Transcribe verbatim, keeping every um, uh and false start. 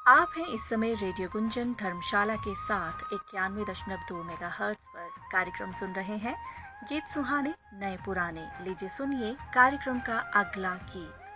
आप हैं इस समय रेडियो गुंजन धर्मशाला के साथ इक्यानवे दशमलव दो मेगा हर्ट्ज पर कार्यक्रम सुन रहे हैं। गीत सुहाने नए पुराने, लीजिए सुनिए कार्यक्रम का अगला गीत।